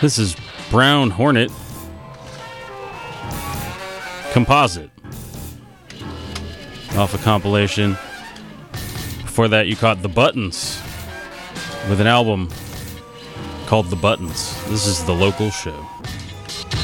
This is Brown Hornet Composite off a compilation. Before that, you caught The Buttons with an album called The Buttons. This is The Local Show.